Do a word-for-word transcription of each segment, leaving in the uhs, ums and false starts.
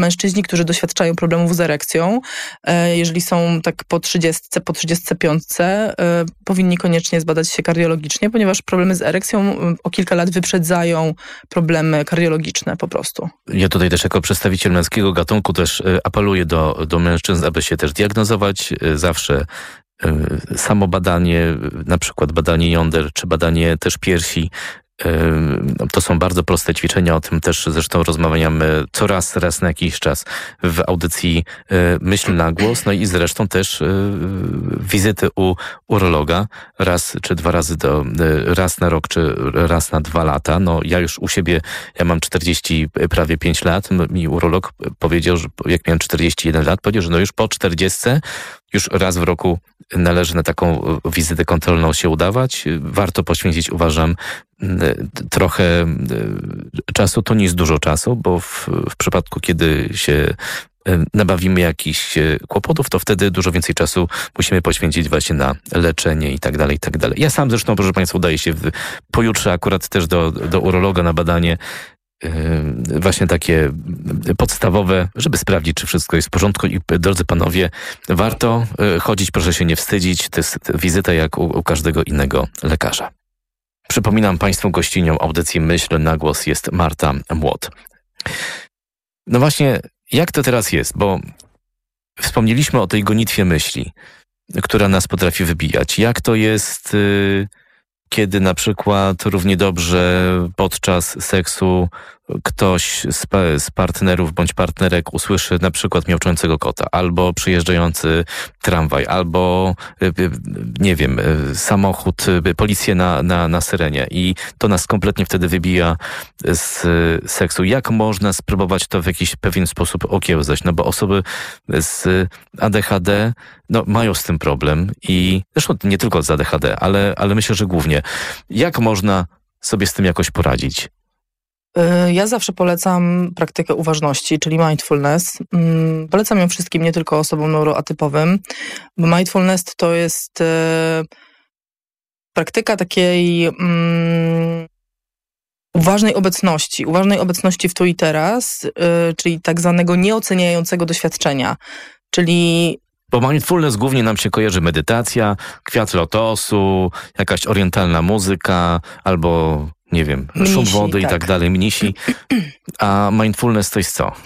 Mężczyźni, którzy doświadczają problemów z erekcją, jeżeli są tak po trzydziestce, po trzydziestce piątce, powinni koniecznie zbadać się kardiologicznie, ponieważ problemy z erekcją o kilka lat wyprzedzają problemy kardiologiczne po prostu. Ja tutaj też jako przedstawiciel męskiego gatunku też apeluję do, do mężczyzn, aby się też diagnozować. Zawsze samo badanie, na przykład badanie jąder, czy badanie też piersi, to są bardzo proste ćwiczenia, o tym też zresztą rozmawiamy coraz, raz na jakiś czas w audycji Myśl na głos, no i zresztą też wizyty u urologa raz czy dwa razy do, raz na rok czy raz na dwa lata. No ja już u siebie, ja mam czterdzieści prawie pięć lat, mi urolog powiedział, że jak miałem czterdzieści jeden lat, powiedział, że no już po czterdziestce już raz w roku należy na taką wizytę kontrolną się udawać. Warto poświęcić, uważam, trochę czasu. To nie jest dużo czasu, bo w, w przypadku, kiedy się nabawimy jakichś kłopotów, to wtedy dużo więcej czasu musimy poświęcić właśnie na leczenie i tak dalej, i tak dalej. Ja sam zresztą, proszę Państwa, udaję się w, pojutrze akurat też do, do urologa na badanie właśnie takie podstawowe, żeby sprawdzić, czy wszystko jest w porządku. I drodzy panowie, warto chodzić, proszę się nie wstydzić. To jest wizyta jak u, u każdego innego lekarza. Przypominam Państwu, gościnią audycji Myśl na głos jest Marta Młot. No właśnie, jak to teraz jest? Bo wspomnieliśmy o tej gonitwie myśli, która nas potrafi wybijać. Jak to jest, kiedy na przykład równie dobrze podczas seksu ktoś z, pa- z partnerów bądź partnerek usłyszy na przykład miauczącego kota, albo przyjeżdżający tramwaj, albo nie wiem, samochód, policję na, na, na syrenie i to nas kompletnie wtedy wybija z seksu. Jak można spróbować to w jakiś pewien sposób okiełzać? No bo osoby z A D H D no, mają z tym problem i zresztą nie tylko z A D H D, ale, ale myślę, że głównie. Jak można sobie z tym jakoś poradzić? Ja zawsze polecam praktykę uważności, czyli mindfulness. Polecam ją wszystkim, nie tylko osobom neuroatypowym, bo mindfulness to jest praktyka takiej um, uważnej obecności, uważnej obecności w tu i teraz, czyli tak zwanego nieoceniającego doświadczenia, czyli Bo mindfulness głównie nam się kojarzy medytacja, kwiat lotosu, jakaś orientalna muzyka, albo nie wiem, mnisi, szum wody tak. i tak dalej, mnisi. A mindfulness to jest co?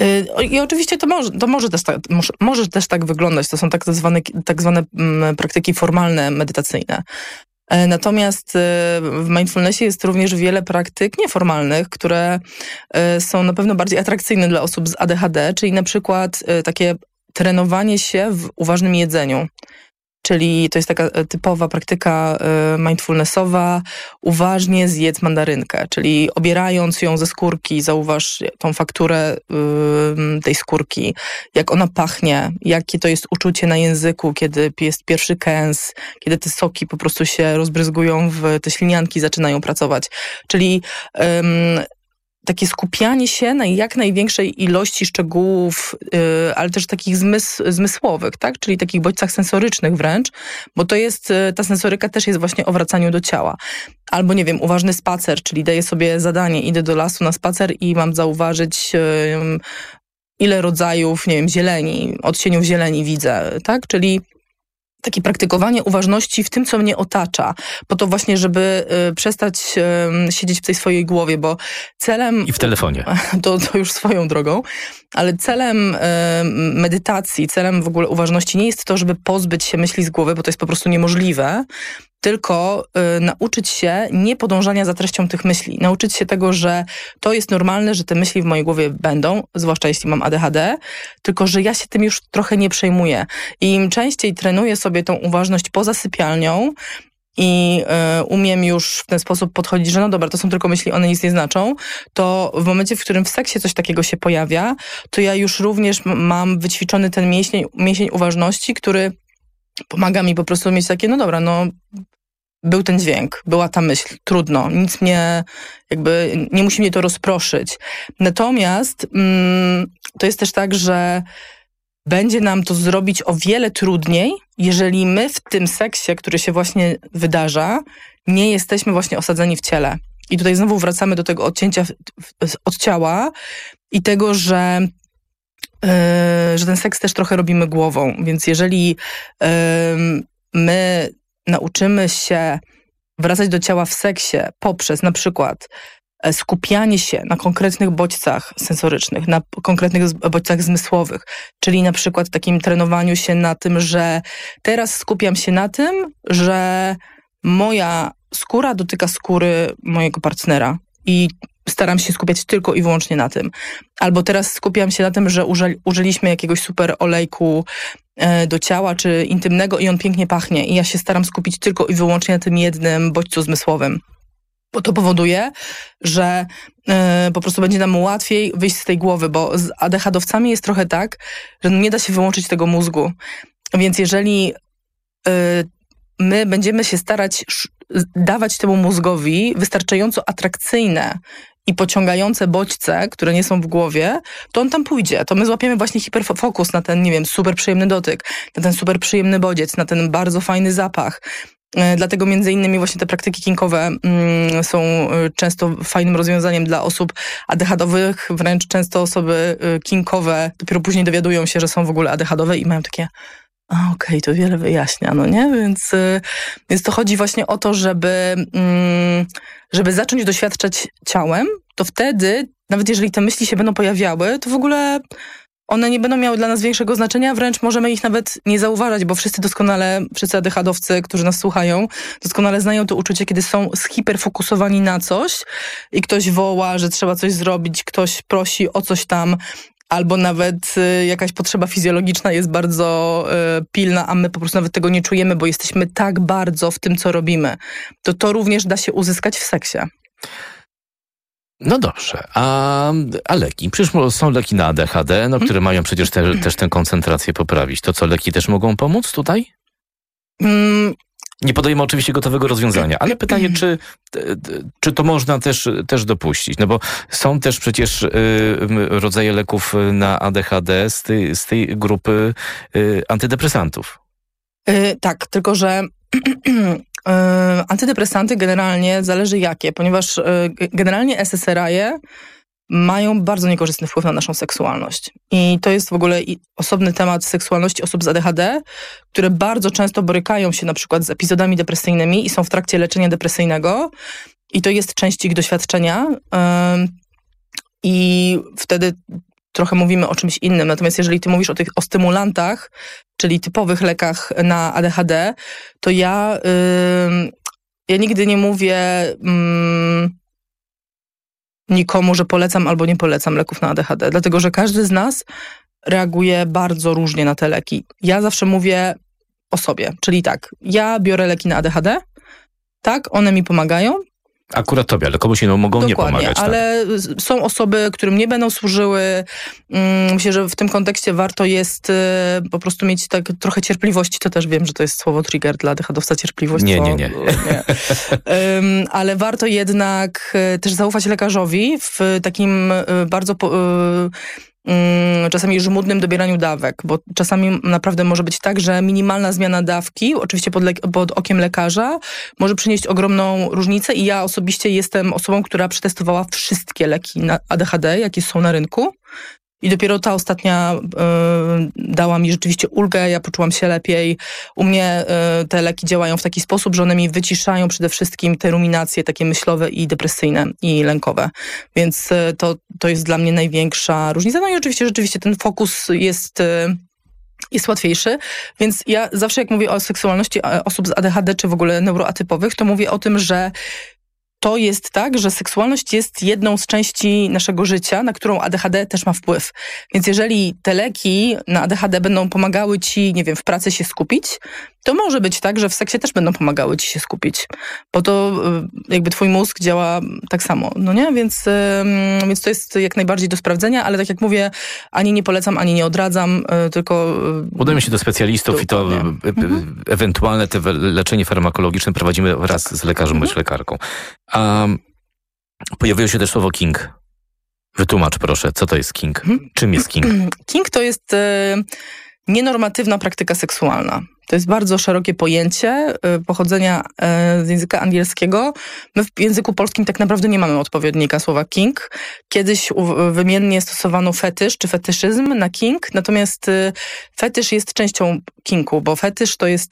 I oczywiście to może, to może, też tak, może, może też tak wyglądać. To są tak zwane, tak zwane praktyki formalne, medytacyjne. Natomiast w mindfulnessie jest również wiele praktyk nieformalnych, które są na pewno bardziej atrakcyjne dla osób z A D H D, czyli na przykład takie trenowanie się w uważnym jedzeniu. Czyli to jest taka typowa praktyka mindfulnessowa. Uważnie zjedz mandarynkę, czyli obierając ją ze skórki, zauważ tą fakturę tej skórki, jak ona pachnie, jakie to jest uczucie na języku, kiedy jest pierwszy kęs, kiedy te soki po prostu się rozbryzgują, w te ślinianki zaczynają pracować. Czyli um, takie skupianie się na jak największej ilości szczegółów, yy, ale też takich zmys- zmysłowych, tak? Czyli takich bodźcach sensorycznych wręcz, bo to jest, yy, ta sensoryka też jest właśnie o wracaniu do ciała. Albo, nie wiem, uważny spacer, czyli daję sobie zadanie, idę do lasu na spacer i mam zauważyć, yy, ile rodzajów, nie wiem, zieleni, odcieniów zieleni widzę, tak? Czyli takie praktykowanie uważności w tym, co mnie otacza, po to właśnie, żeby y, przestać y, siedzieć w tej swojej głowie, bo celem... I w telefonie. To, to już swoją drogą, ale celem y, medytacji, celem w ogóle uważności nie jest to, żeby pozbyć się myśli z głowy, bo to jest po prostu niemożliwe, tylko y, nauczyć się nie podążania za treścią tych myśli. Nauczyć się tego, że to jest normalne, że te myśli w mojej głowie będą, zwłaszcza jeśli mam A D H D, tylko że ja się tym już trochę nie przejmuję. I im częściej trenuję sobie tą uważność poza sypialnią i y, umiem już w ten sposób podchodzić, że no dobra, to są tylko myśli, one nic nie znaczą, to w momencie, w którym w seksie coś takiego się pojawia, to ja już również mam wyćwiczony ten mięsień, mięsień uważności, który pomaga mi po prostu mieć takie, no dobra, no był ten dźwięk, była ta myśl, trudno, nic mnie, jakby nie musi mnie to rozproszyć. Natomiast mm, to jest też tak, że będzie nam to zrobić o wiele trudniej, jeżeli my w tym seksie, który się właśnie wydarza, nie jesteśmy właśnie osadzeni w ciele. I tutaj znowu wracamy do tego odcięcia od ciała i tego, że że ten seks też trochę robimy głową, więc jeżeli my nauczymy się wracać do ciała w seksie poprzez na przykład skupianie się na konkretnych bodźcach sensorycznych, na konkretnych bodźcach zmysłowych, czyli na przykład takim trenowaniu się na tym, że teraz skupiam się na tym, że moja skóra dotyka skóry mojego partnera i staram się skupiać tylko i wyłącznie na tym. Albo teraz skupiam się na tym, że uży, użyliśmy jakiegoś super olejku e, do ciała czy intymnego i on pięknie pachnie i ja się staram skupić tylko i wyłącznie na tym jednym bodźcu zmysłowym. Bo to powoduje, że y, po prostu będzie nam łatwiej wyjść z tej głowy, bo z A D H dowcami jest trochę tak, że nie da się wyłączyć tego mózgu. Więc jeżeli y, my będziemy się starać sz- dawać temu mózgowi wystarczająco atrakcyjne i pociągające bodźce, które nie są w głowie, to on tam pójdzie. To my złapiemy właśnie hiperfokus na ten, nie wiem, super przyjemny dotyk, na ten super przyjemny bodziec, na ten bardzo fajny zapach. Dlatego między innymi właśnie te praktyki kinkowe mm, są często fajnym rozwiązaniem dla osób A D H dowych, wręcz często osoby kinkowe dopiero później dowiadują się, że są w ogóle A D H dowe i mają takie a okej, okay, to wiele wyjaśnia, no nie? Więc, więc to chodzi właśnie o to, żeby, mm, żeby zacząć doświadczać ciałem, to wtedy, nawet jeżeli te myśli się będą pojawiały, to w ogóle one nie będą miały dla nas większego znaczenia, wręcz możemy ich nawet nie zauważać, bo wszyscy doskonale, wszyscy A D H dowcy, którzy nas słuchają, doskonale znają to uczucie, kiedy są zhiperfokusowani na coś i ktoś woła, że trzeba coś zrobić, ktoś prosi o coś tam, albo nawet y, jakaś potrzeba fizjologiczna jest bardzo y, pilna, a my po prostu nawet tego nie czujemy, bo jesteśmy tak bardzo w tym, co robimy. To to również da się uzyskać w seksie. No dobrze, a, a leki? Przecież są leki na A D H D, no, które mają przecież te, też tę koncentrację poprawić. To co, leki też mogą pomóc tutaj? Mm. Nie podajemy oczywiście gotowego rozwiązania, ale pytanie, czy, czy to można też, też dopuścić? No bo są też przecież y, rodzaje leków na A D H D z tej, z tej grupy y, antydepresantów. Yy, tak, tylko że yy, antydepresanty generalnie zależy jakie, ponieważ yy, generalnie S S R I-e mają bardzo niekorzystny wpływ na naszą seksualność. I to jest w ogóle osobny temat seksualności osób z A D H D, które bardzo często borykają się na przykład z epizodami depresyjnymi i są w trakcie leczenia depresyjnego. I to jest część ich doświadczenia. I wtedy trochę mówimy o czymś innym. Natomiast jeżeli ty mówisz o tych o stymulantach, czyli typowych lekach na A D H D, to ja, yy, ja nigdy nie mówię yy, nikomu, że polecam albo nie polecam leków na A D H D, dlatego że każdy z nas reaguje bardzo różnie na te leki. Ja zawsze mówię o sobie, czyli tak, ja biorę leki na A D H D, tak, one mi pomagają. Akurat tobie, ale komuś innym mogą Dokładnie, nie pomagać. Ale tak. Są osoby, którym nie będą służyły. Myślę, że w tym kontekście warto jest po prostu mieć tak trochę cierpliwości. To też wiem, że to jest słowo trigger dla A D H dowca, cierpliwość. Nie, to, nie, nie. nie. um, ale warto jednak też zaufać lekarzowi w takim bardzo po, czasami żmudnym dobieraniu dawek, bo czasami naprawdę może być tak, że minimalna zmiana dawki, oczywiście pod, le- pod okiem lekarza, może przynieść ogromną różnicę i ja osobiście jestem osobą, która przetestowała wszystkie leki na A D H D, jakie są na rynku. I dopiero ta ostatnia y, dała mi rzeczywiście ulgę, ja poczułam się lepiej. U mnie y, te leki działają w taki sposób, że one mi wyciszają przede wszystkim te ruminacje takie myślowe i depresyjne i lękowe. Więc y, to, to jest dla mnie największa różnica. No i oczywiście rzeczywiście ten fokus jest... Y, jest łatwiejszy, więc ja zawsze jak mówię o seksualności osób z A D H D czy w ogóle neuroatypowych, to mówię o tym, że to jest tak, że seksualność jest jedną z części naszego życia, na którą A D H D też ma wpływ. Więc jeżeli te leki na A D H D będą pomagały ci, nie wiem, w pracy się skupić, to może być tak, że w seksie też będą pomagały ci się skupić. Bo to jakby twój mózg działa tak samo, no nie? Więc, więc to jest jak najbardziej do sprawdzenia, ale tak jak mówię, ani nie polecam, ani nie odradzam, tylko... Udajemy się do specjalistów dokładnie. I to mhm. ewentualne te leczenie farmakologiczne prowadzimy wraz z lekarzem mhm. bądź lekarką. A pojawiło się też słowo king. Wytłumacz proszę, co to jest king? Mhm. Czym jest king? King to jest... nienormatywna praktyka seksualna. To jest bardzo szerokie pojęcie pochodzenia z języka angielskiego. My w języku polskim tak naprawdę nie mamy odpowiednika słowa kink. Kiedyś wymiennie stosowano fetysz czy fetyszyzm na kink, natomiast fetysz jest częścią kinku, bo fetysz to jest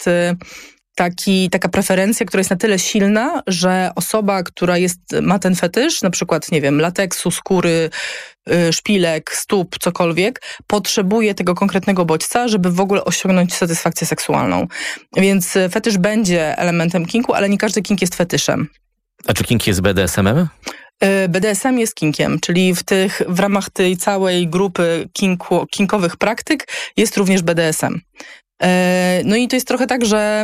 taki, taka preferencja, która jest na tyle silna, że osoba, która jest, ma ten fetysz, na przykład, nie wiem, lateksu, skóry, szpilek, stóp, cokolwiek, potrzebuje tego konkretnego bodźca, żeby w ogóle osiągnąć satysfakcję seksualną. Więc fetysz będzie elementem kinku, ale nie każdy kink jest fetyszem. A czy kink jest B D S M-em? B D S M jest kinkiem, czyli w tych, w ramach tej całej grupy kinku, kinkowych praktyk jest również B D S M. No i to jest trochę tak, że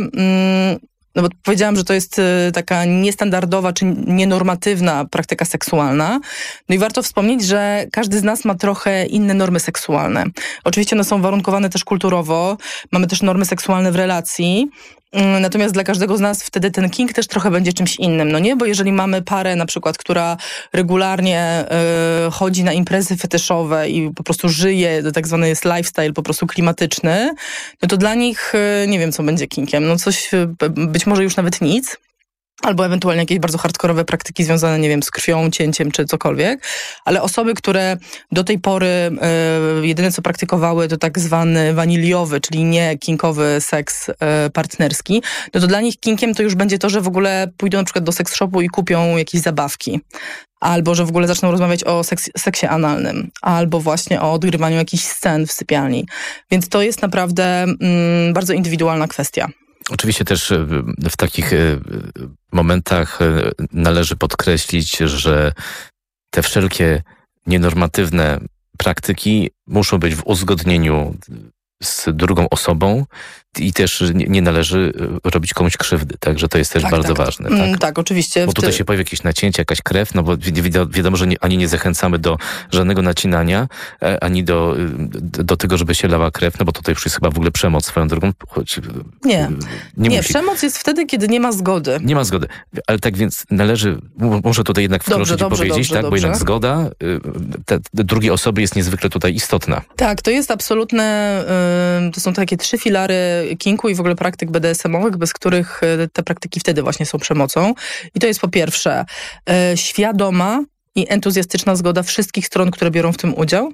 no bo powiedziałam, że to jest taka niestandardowa czy nienormatywna praktyka seksualna. No i warto wspomnieć, że każdy z nas ma trochę inne normy seksualne. Oczywiście one są warunkowane też kulturowo, mamy też normy seksualne w relacji, natomiast dla każdego z nas wtedy ten kink też trochę będzie czymś innym, no nie? Bo jeżeli mamy parę na przykład, która regularnie y, chodzi na imprezy fetyszowe i po prostu żyje, to tak zwany jest lifestyle po prostu klimatyczny, no to dla nich y, nie wiem, co będzie kinkiem. No coś, y, być może już nawet nic. Albo ewentualnie jakieś bardzo hardkorowe praktyki związane, nie wiem, z krwią, cięciem czy cokolwiek. Ale osoby, które do tej pory y, jedyne co praktykowały to tak zwany waniliowy, czyli nie kinkowy seks y, partnerski, no to dla nich kinkiem to już będzie to, że w ogóle pójdą na przykład do seks shopu i kupią jakieś zabawki. Albo że w ogóle zaczną rozmawiać o seks, seksie analnym. Albo właśnie o odgrywaniu jakichś scen w sypialni. Więc to jest naprawdę mm, bardzo indywidualna kwestia. Oczywiście też w takich momentach należy podkreślić, że te wszelkie nienormatywne praktyki muszą być w uzgodnieniu z drugą osobą i też nie, nie należy robić komuś krzywdy, także to jest też tak, bardzo tak. ważne. Tak? tak, oczywiście. Bo tutaj ty... się pojawi jakieś nacięcie, jakaś krew, no bo wi- wi- wiadomo, że nie, ani nie zachęcamy do żadnego nacinania, ani do, do tego, żeby się lała krew, no bo tutaj już jest chyba w ogóle przemoc swoją drogą. Choć nie, nie, nie musi... przemoc jest wtedy, kiedy nie ma zgody. Nie ma zgody, ale tak więc należy, muszę tutaj jednak wkroczyć i powiedzieć, dobrze, tak, dobrze. bo jednak zgoda te, te drugiej osoby jest niezwykle tutaj istotna. Tak, to jest absolutne, to są takie trzy filary kinku i w ogóle praktyk B D S M-owych, bez których te praktyki wtedy właśnie są przemocą. I to jest po pierwsze świadoma i entuzjastyczna zgoda wszystkich stron, które biorą w tym udział.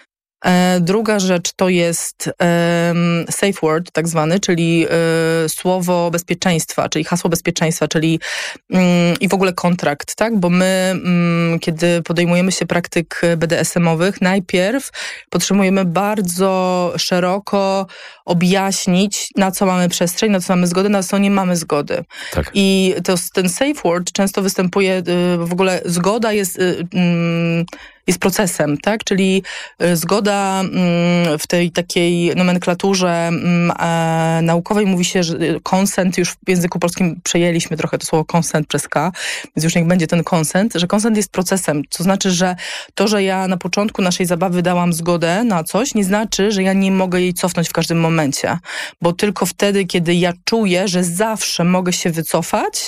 Druga rzecz to jest um, safe word tak zwany, czyli y, słowo bezpieczeństwa, czyli hasło bezpieczeństwa, czyli y, i w ogóle kontrakt, tak? Bo my, y, kiedy podejmujemy się praktyk B D S M-owych, najpierw potrzebujemy bardzo szeroko objaśnić, na co mamy przestrzeń, na co mamy zgodę, na co nie mamy zgody. Tak. I to, ten safe word często występuje, y, w ogóle zgoda jest... Y, y, jest procesem, tak? Czyli zgoda w tej takiej nomenklaturze naukowej mówi się, że consent, już w języku polskim przejęliśmy trochę to słowo consent przez K, więc już niech będzie ten consent, że consent jest procesem, co znaczy, że to, że ja na początku naszej zabawy dałam zgodę na coś, nie znaczy, że ja nie mogę jej cofnąć w każdym momencie, bo tylko wtedy, kiedy ja czuję, że zawsze mogę się wycofać,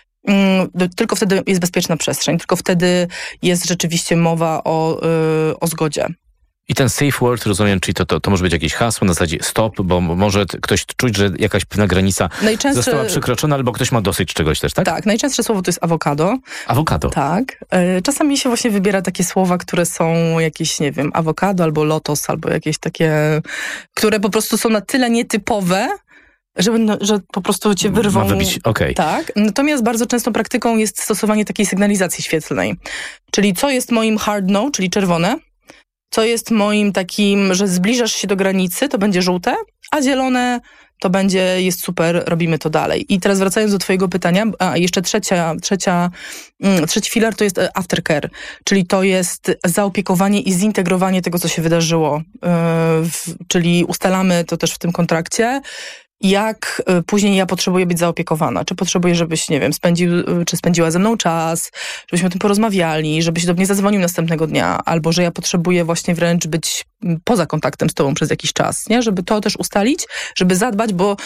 tylko wtedy jest bezpieczna przestrzeń, tylko wtedy jest rzeczywiście mowa o, yy, o zgodzie. I ten safe word, rozumiem, czyli to, to, to może być jakieś hasło na zasadzie stop, bo może ktoś czuć, że jakaś pewna granica Najczęstsze... została przekroczona, albo ktoś ma dosyć czegoś też, tak? Tak, najczęstsze słowo to jest awokado. Awokado? Tak. Yy, czasami się właśnie wybiera takie słowa, które są jakieś, nie wiem, awokado albo lotos, albo jakieś takie, które po prostu są na tyle nietypowe, Że, że po prostu cię wyrwą. Ma wybić, okej. Okay. Tak. Natomiast bardzo częstą praktyką jest stosowanie takiej sygnalizacji świetlnej. Czyli co jest moim hard no, czyli czerwone, co jest moim takim, że zbliżasz się do granicy, to będzie żółte, a zielone to będzie, jest super, robimy to dalej. I teraz wracając do twojego pytania, a jeszcze trzecia, trzecia, trzeci filar to jest aftercare, czyli to jest zaopiekowanie i zintegrowanie tego, co się wydarzyło. Yy, w, czyli ustalamy to też w tym kontrakcie, jak później ja potrzebuję być zaopiekowana. Czy potrzebuję, żebyś, nie wiem, spędził, czy spędziła ze mną czas, żebyśmy o tym porozmawiali, żebyś do mnie zadzwonił następnego dnia, albo że ja potrzebuję właśnie wręcz być poza kontaktem z tobą przez jakiś czas, nie? Żeby to też ustalić, żeby zadbać, bo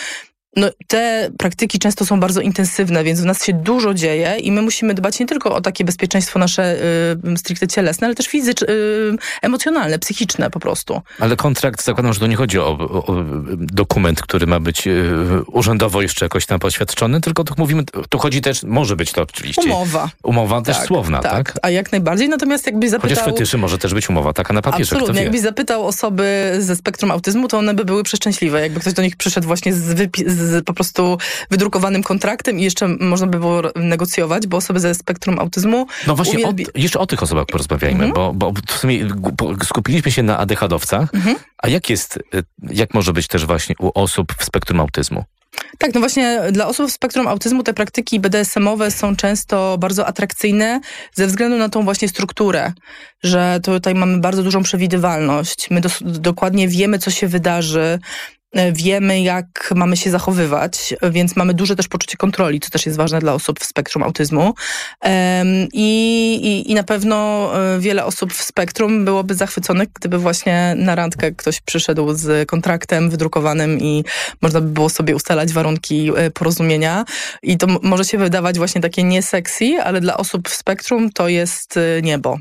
No, te praktyki często są bardzo intensywne, więc w nas się dużo dzieje i my musimy dbać nie tylko o takie bezpieczeństwo nasze y, stricte cielesne, ale też fizyczne, y, emocjonalne, psychiczne po prostu. Ale kontrakt, zakładam, że to nie chodzi o, o, o dokument, który ma być y, urzędowo jeszcze jakoś tam poświadczony, tylko tu mówimy, tu chodzi też, może być to oczywiście. Umowa. Umowa też tak, słowna, tak, tak? A jak najbardziej, natomiast jakbyś zapytał... Chociaż fetyszy może też być umowa taka na papierze, absolutnie, kto wie. Jakbyś zapytał osoby ze spektrum autyzmu, to one by były przeszczęśliwe. Jakby ktoś do nich przyszedł właśnie z, wypi- z po prostu wydrukowanym kontraktem i jeszcze można by było negocjować, bo osoby ze spektrum autyzmu... No właśnie, uwielbi- o, jeszcze o tych osobach porozmawiajmy, mm-hmm. bo, bo w sumie skupiliśmy się na A D H dowcach, mm-hmm. a jak jest, jak może być też właśnie u osób w spektrum autyzmu? Tak, no właśnie dla osób w spektrum autyzmu te praktyki B D S M-owe są często bardzo atrakcyjne ze względu na tą właśnie strukturę, że tutaj mamy bardzo dużą przewidywalność. My dos- dokładnie wiemy, co się wydarzy, wiemy, jak mamy się zachowywać, więc mamy duże też poczucie kontroli, co też jest ważne dla osób w spektrum autyzmu. I, i, i na pewno wiele osób w spektrum byłoby zachwyconych, gdyby właśnie na randkę ktoś przyszedł z kontraktem wydrukowanym i można by było sobie ustalać warunki porozumienia. I to m- może się wydawać właśnie takie nie sexy, ale dla osób w spektrum to jest niebo.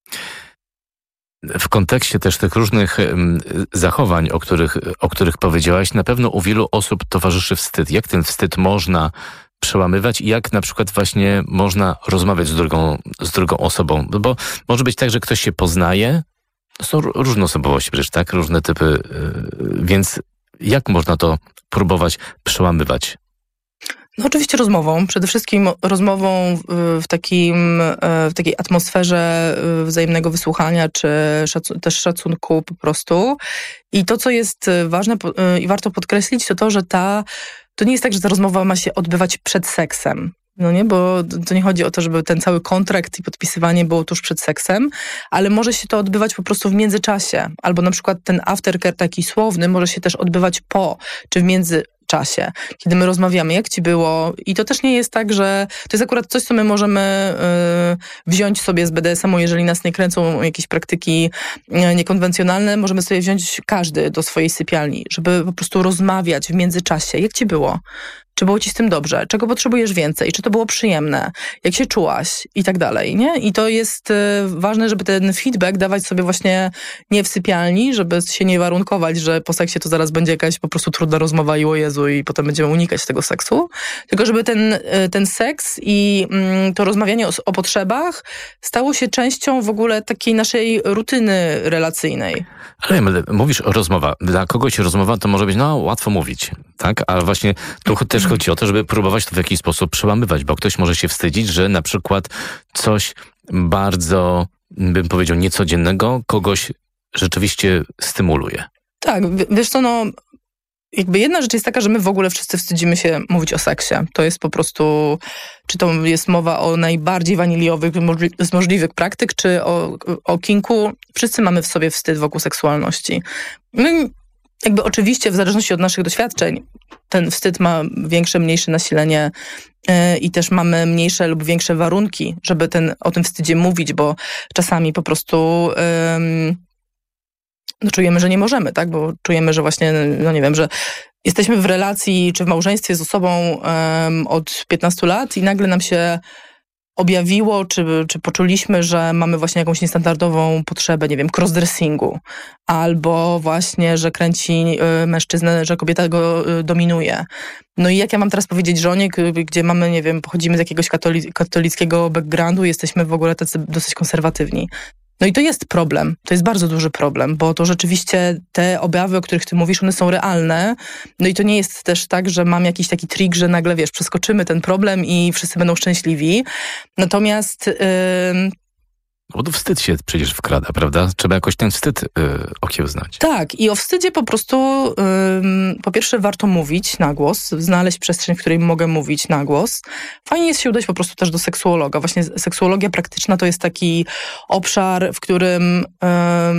W kontekście też tych różnych um, zachowań, o których, o których powiedziałaś, na pewno u wielu osób towarzyszy wstyd. Jak ten wstyd można przełamywać i jak na przykład właśnie można rozmawiać z drugą, z drugą osobą? Bo może być tak, że ktoś się poznaje, są różne osobowości przecież, tak? Różne typy, yy, więc jak można to próbować przełamywać? No oczywiście rozmową. Przede wszystkim rozmową w, takim, w takiej atmosferze wzajemnego wysłuchania, czy szacu- też szacunku po prostu. I to, co jest ważne i warto podkreślić, to to, że ta, to nie jest tak, że ta rozmowa ma się odbywać przed seksem. No nie, bo to nie chodzi o to, żeby ten cały kontrakt i podpisywanie było tuż przed seksem, ale może się to odbywać po prostu w międzyczasie. Albo na przykład ten aftercare taki słowny może się też odbywać po, czy w międzyczasie, kiedy my rozmawiamy, jak ci było. I to też nie jest tak, że to jest akurat coś, co my możemy yy, wziąć sobie z B D S M-u, jeżeli nas nie kręcą jakieś praktyki yy, niekonwencjonalne, możemy sobie wziąć każdy do swojej sypialni, żeby po prostu rozmawiać w międzyczasie. Jak ci było? Czy było ci z tym dobrze? Czego potrzebujesz więcej? Czy to było przyjemne? Jak się czułaś? I tak dalej, nie? I to jest y, ważne, żeby ten feedback dawać sobie właśnie nie w sypialni, żeby się nie warunkować, że po seksie to zaraz będzie jakaś po prostu trudna rozmowa i o Jezu i potem będziemy unikać tego seksu. Tylko żeby ten, y, ten seks i y, to rozmawianie o, o potrzebach stało się częścią w ogóle takiej naszej rutyny relacyjnej. Ale mówisz o rozmowa. Dla kogoś rozmowa to może być, no łatwo mówić, tak? Ale właśnie tu też chodzi o to, żeby próbować to w jakiś sposób przełamywać, bo ktoś może się wstydzić, że na przykład coś bardzo, bym powiedział, niecodziennego kogoś rzeczywiście stymuluje. Tak, wiesz co, no jakby jedna rzecz jest taka, że my w ogóle wszyscy wstydzimy się mówić o seksie. To jest po prostu, czy to jest mowa o najbardziej waniliowych z możliwych praktyk, czy o, o kinku. Wszyscy mamy w sobie wstyd wokół seksualności. My jakby oczywiście w zależności od naszych doświadczeń ten wstyd ma większe, mniejsze nasilenie yy, i też mamy mniejsze lub większe warunki, żeby ten, o tym wstydzie mówić, bo czasami po prostu yy, no, czujemy, że nie możemy, tak? Bo czujemy, że właśnie, no nie wiem, że jesteśmy w relacji czy w małżeństwie z osobą um, od piętnastu lat i nagle nam się objawiło, czy, czy poczuliśmy, że mamy właśnie jakąś niestandardową potrzebę, nie wiem, crossdressingu, albo właśnie, że kręci y, mężczyznę, że kobieta go y, dominuje. No i jak ja mam teraz powiedzieć żonie, gdzie mamy, nie wiem, pochodzimy z jakiegoś katoli- katolickiego backgroundu, jesteśmy w ogóle tacy dosyć konserwatywni. No i to jest problem, to jest bardzo duży problem, bo to rzeczywiście te obawy, o których ty mówisz, one są realne. No i to nie jest też tak, że mam jakiś taki trik, że nagle, wiesz, przeskoczymy ten problem i wszyscy będą szczęśliwi. Natomiast... Yy... Bo to wstyd się przecież wkrada, prawda? Trzeba jakoś ten wstyd yy, okiełznać. Tak, i o wstydzie po prostu yy, po pierwsze warto mówić na głos, znaleźć przestrzeń, w której mogę mówić na głos. Fajnie jest się udać po prostu też do seksuologa. Właśnie seksuologia praktyczna to jest taki obszar, w którym yy,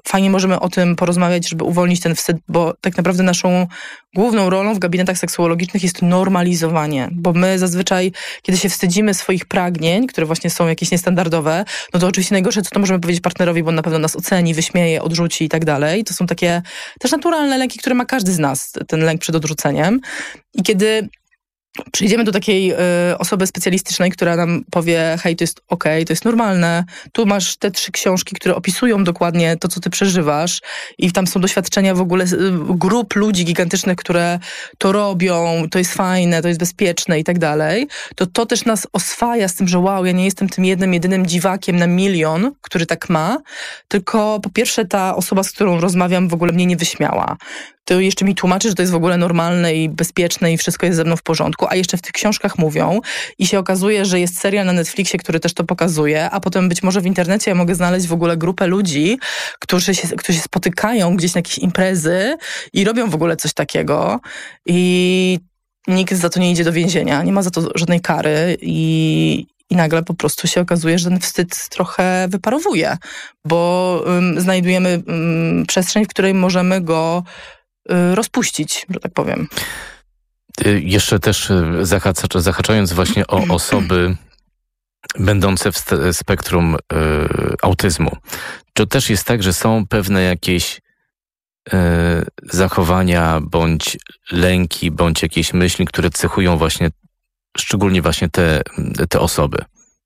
fajnie możemy o tym porozmawiać, żeby uwolnić ten wstyd, bo tak naprawdę naszą główną rolą w gabinetach seksuologicznych jest normalizowanie, bo my zazwyczaj, kiedy się wstydzimy swoich pragnień, które właśnie są jakieś niestandardowe, no to oczywiście najgorsze, co to możemy powiedzieć partnerowi, bo on na pewno nas oceni, wyśmieje, odrzuci i tak dalej. To są takie też naturalne lęki, które ma każdy z nas, ten lęk przed odrzuceniem. I kiedy przyjdziemy do takiej y, osoby specjalistycznej, która nam powie, hej, to jest okej, okay, to jest normalne, tu masz te trzy książki, które opisują dokładnie to, co ty przeżywasz i tam są doświadczenia w ogóle y, grup ludzi gigantycznych, które to robią, to jest fajne, to jest bezpieczne i tak dalej, to to też nas oswaja z tym, że wow, ja nie jestem tym jednym, jedynym dziwakiem na milion, który tak ma, tylko po pierwsze ta osoba, z którą rozmawiam, w ogóle mnie nie wyśmiała. To jeszcze mi tłumaczy, że to jest w ogóle normalne i bezpieczne i wszystko jest ze mną w porządku, a jeszcze w tych książkach mówią i się okazuje, że jest serial na Netflixie, który też to pokazuje, a potem być może w internecie ja mogę znaleźć w ogóle grupę ludzi, którzy się, którzy się spotykają gdzieś na jakieś imprezy i robią w ogóle coś takiego i nikt za to nie idzie do więzienia, nie ma za to żadnej kary i I nagle po prostu się okazuje, że ten wstyd trochę wyparowuje, bo um, znajdujemy um, przestrzeń, w której możemy go um, rozpuścić, że tak powiem. Jeszcze też zahacza, zahaczając właśnie o osoby będące w spektrum y, autyzmu. To też jest tak, że są pewne jakieś y, zachowania, bądź lęki, bądź jakieś myśli, które cechują właśnie szczególnie właśnie te, te osoby.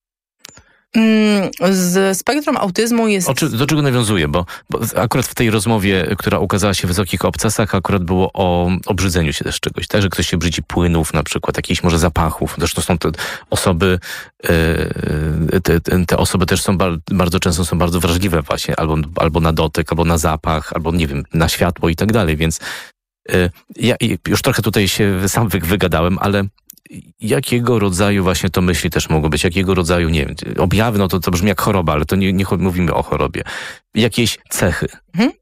Z spektrum autyzmu jest... O, czy, do czego nawiązuję? Bo, bo akurat w tej rozmowie, która ukazała się w Wysokich Obcasach, akurat było o obrzydzeniu się też czegoś, tak? Że ktoś się brzydzi płynów na przykład, jakichś może zapachów. Zresztą są te osoby, te, te osoby też są bardzo często są bardzo wrażliwe właśnie, albo, albo na dotyk, albo na zapach, albo nie wiem, na światło i tak dalej, więc ja już trochę tutaj się sam wygadałem, ale jakiego rodzaju właśnie to myśli też mogą być? Jakiego rodzaju, nie wiem, objawy, no to, to brzmi jak choroba, ale to nie, nie mówimy o chorobie. Jakieś cechy. Mhm.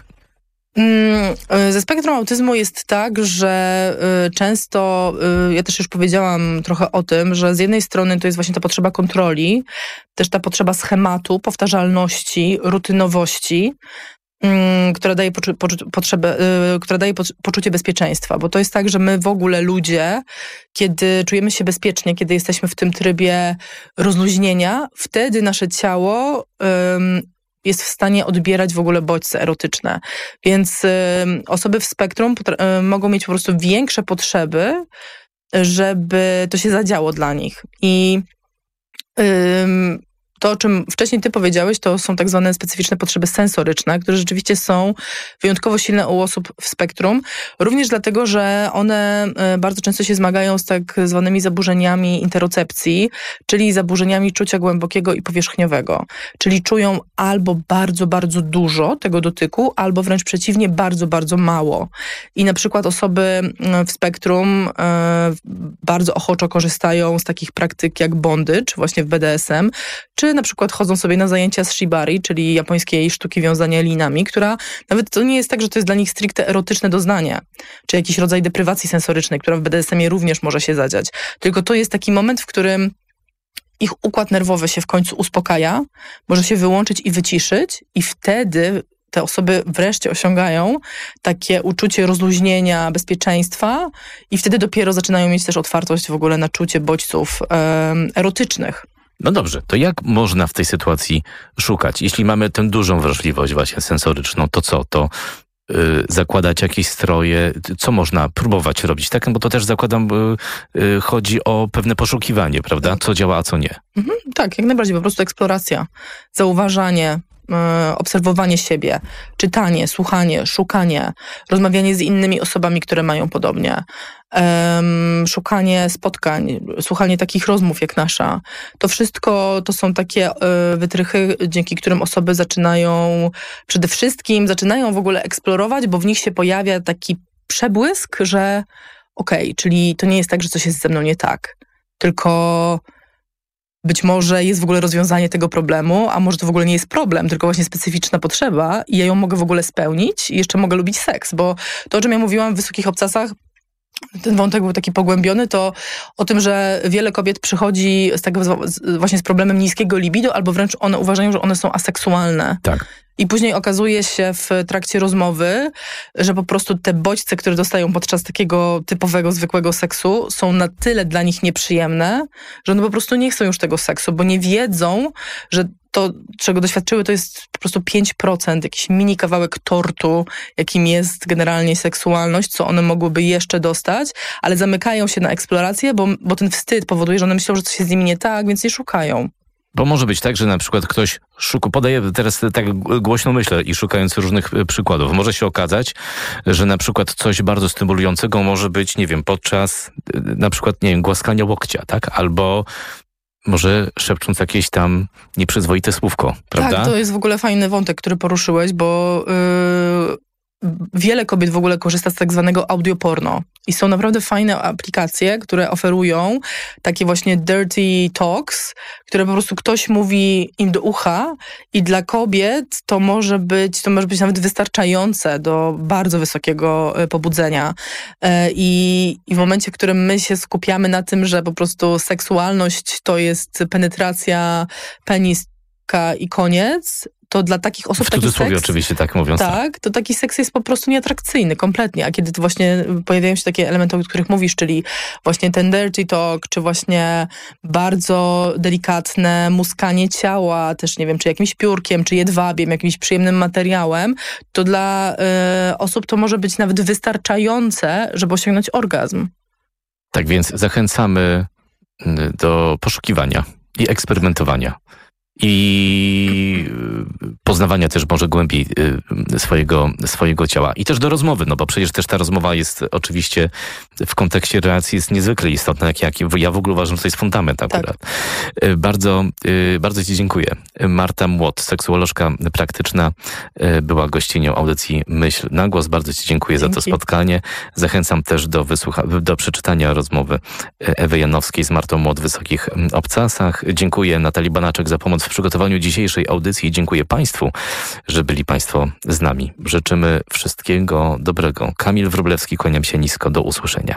Ze spektrum autyzmu jest tak, że często, ja też już powiedziałam trochę o tym, że z jednej strony to jest właśnie ta potrzeba kontroli, też ta potrzeba schematu, powtarzalności, rutynowości, która daje, poczu- poczu- potrzebę, yy, która daje po- poczucie bezpieczeństwa, bo to jest tak, że my w ogóle ludzie, kiedy czujemy się bezpiecznie, kiedy jesteśmy w tym trybie rozluźnienia, wtedy nasze ciało yy, jest w stanie odbierać w ogóle bodźce erotyczne. Więc yy, osoby w spektrum potra- yy, mogą mieć po prostu większe potrzeby, żeby to się zadziało dla nich. I yy, to, o czym wcześniej ty powiedziałeś, to są tak zwane specyficzne potrzeby sensoryczne, które rzeczywiście są wyjątkowo silne u osób w spektrum. Również dlatego, że one bardzo często się zmagają z tak zwanymi zaburzeniami interocepcji, czyli zaburzeniami czucia głębokiego i powierzchniowego. Czyli czują albo bardzo, bardzo dużo tego dotyku, albo wręcz przeciwnie, bardzo, bardzo mało. I na przykład osoby w spektrum bardzo ochoczo korzystają z takich praktyk jak bondage, właśnie w B D S M, czy na przykład chodzą sobie na zajęcia z shibari, czyli japońskiej sztuki wiązania linami, która nawet to nie jest tak, że to jest dla nich stricte erotyczne doznanie, czy jakiś rodzaj deprywacji sensorycznej, która w B D S M-ie również może się zadziać. Tylko to jest taki moment, w którym ich układ nerwowy się w końcu uspokaja, może się wyłączyć i wyciszyć i wtedy te osoby wreszcie osiągają takie uczucie rozluźnienia, bezpieczeństwa i wtedy dopiero zaczynają mieć też otwartość w ogóle na czucie bodźców um, erotycznych. No dobrze, to jak można w tej sytuacji szukać? Jeśli mamy tę dużą wrażliwość właśnie sensoryczną, to co? To yy, zakładać jakieś stroje? Co można próbować robić? Tak, bo to też zakładam, yy, yy, chodzi o pewne poszukiwanie, prawda? Co działa, a co nie. Mhm, tak, jak najbardziej. Po prostu eksploracja, zauważanie, obserwowanie siebie, czytanie, słuchanie, szukanie, rozmawianie z innymi osobami, które mają podobnie, um, szukanie spotkań, słuchanie takich rozmów jak nasza. To wszystko to są takie y, wytrychy, dzięki którym osoby zaczynają, przede wszystkim zaczynają w ogóle eksplorować, bo w nich się pojawia taki przebłysk, że okej, okay, czyli to nie jest tak, że coś jest ze mną nie tak, tylko być może jest w ogóle rozwiązanie tego problemu, a może to w ogóle nie jest problem, tylko właśnie specyficzna potrzeba i ja ją mogę w ogóle spełnić i jeszcze mogę lubić seks, bo to, o czym ja mówiłam w Wysokich Obcasach, ten wątek był taki pogłębiony, to o tym, że wiele kobiet przychodzi z tego właśnie z problemem niskiego libido, albo wręcz one uważają, że one są aseksualne. Tak. I później okazuje się w trakcie rozmowy, że po prostu te bodźce, które dostają podczas takiego typowego, zwykłego seksu, są na tyle dla nich nieprzyjemne, że one po prostu nie chcą już tego seksu, bo nie wiedzą, że to, czego doświadczyły, to jest po prostu pięć procent, jakiś mini kawałek tortu, jakim jest generalnie seksualność, co one mogłyby jeszcze dostać, ale zamykają się na eksplorację, bo, bo ten wstyd powoduje, że one myślą, że coś jest z nimi nie tak, więc nie szukają. Bo może być tak, że na przykład ktoś szuka, podaję teraz tak głośno myślę i szukając różnych przykładów, może się okazać, że na przykład coś bardzo stymulującego może być, nie wiem, podczas na przykład, nie wiem, głaskania łokcia, tak? Albo może szepcząc jakieś tam nieprzyzwoite słówko, prawda? Tak, to jest w ogóle fajny wątek, który poruszyłeś, bo yy, wiele kobiet w ogóle korzysta z tak zwanego audioporno. I są naprawdę fajne aplikacje, które oferują takie właśnie dirty talks, które po prostu ktoś mówi im do ucha i dla kobiet to może być, to może być nawet wystarczające do bardzo wysokiego pobudzenia. I, i w momencie, w którym my się skupiamy na tym, że po prostu seksualność to jest penetracja peniska i koniec, to dla takich osób w cudzysłowie taki seks, oczywiście tak mówiąc. Tak, to taki seks jest po prostu nieatrakcyjny kompletnie. A kiedy to właśnie pojawiają się takie elementy, o których mówisz, czyli właśnie ten dirty talk, czy właśnie bardzo delikatne muskanie ciała, też nie wiem, czy jakimś piórkiem, czy jedwabiem, jakimś przyjemnym materiałem, to dla y, osób to może być nawet wystarczające, żeby osiągnąć orgazm. Tak więc zachęcamy do poszukiwania i eksperymentowania. I poznawania też może głębiej swojego, swojego ciała. I też do rozmowy, no bo przecież też ta rozmowa jest oczywiście w kontekście relacji jest niezwykle istotna, jak, jak ja w ogóle uważam, że to jest fundament akurat. Tak. Bardzo, bardzo Ci dziękuję. Marta Młot, seksuolożka praktyczna, była gościnią audycji Myśl na Głos. Bardzo Ci dziękuję Dzięki. za to spotkanie. Zachęcam też do, wysłucha- do przeczytania rozmowy Ewy Janowskiej z Martą Młot w Wysokich Obcasach. Dziękuję Natalii Banaczek za pomoc w przygotowaniu dzisiejszej audycji. Dziękuję Państwu, że byli Państwo z nami. Życzymy wszystkiego dobrego. Kamil Wróblewski, kłaniam się nisko. Do usłyszenia.